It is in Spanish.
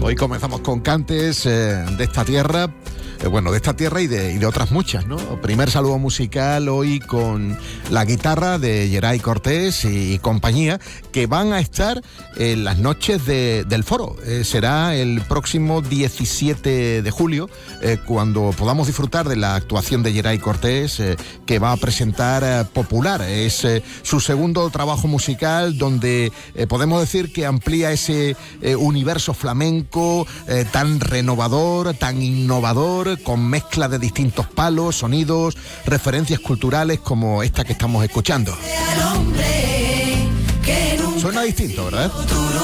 Hoy comenzamos con cantes de esta tierra. De esta tierra y de otras muchas, ¿no? Primer saludo musical hoy con la guitarra de Yeray Cortés y compañía, que van a estar en las noches del foro. Será el próximo 17 de julio, cuando podamos disfrutar de la actuación de Yeray Cortés, que va a presentar Popular. Es su segundo trabajo musical, donde podemos decir que amplía ese universo flamenco tan renovador, tan innovador, con mezcla de distintos palos, sonidos, referencias culturales como esta que estamos escuchando. Suena distinto, ¿verdad?